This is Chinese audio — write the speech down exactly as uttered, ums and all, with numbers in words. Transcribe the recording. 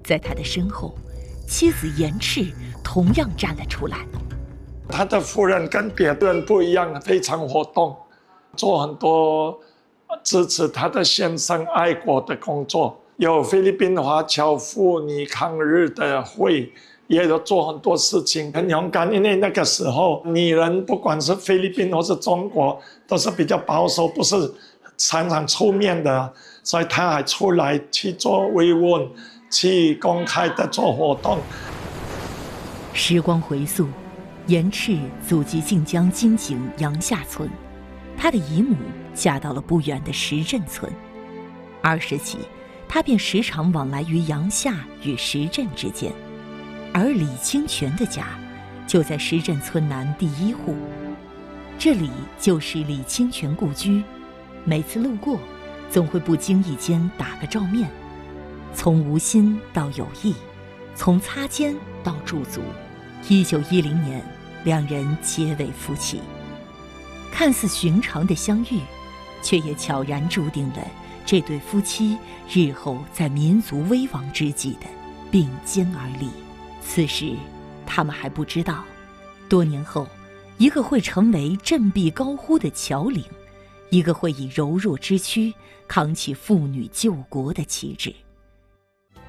在他的身后，妻子严赤同样站了出来。 他的夫人跟别人不一样，非常活动，做很多支持他的先生爱国的工作。有菲律宾华侨妇女抗日的会，也有做很多事情，很勇敢。因为那个时候女人不管是菲律宾或是中国，都是比较保守，不是常常出面的，所以他还出来去做慰问，去公开的做活动。 时光回溯，严赤祖籍晋江金井杨下村，他的姨母嫁到了不远的石镇村。儿时起，他便时常往来于杨下与石镇之间，而李清泉的家就在石镇村南第一户，这里就是李清泉故居。每次路过，总会不经意间打个照面，从无心到有意，从擦肩到驻足。一九一零年，两人结为夫妻。看似寻常的相遇，却也悄然注定了这对夫妻日后在民族危亡之际的并肩而立。此时他们还不知道，多年后，一个会成为振臂高呼的侨领，一个会以柔弱之躯扛起妇女救国的旗帜。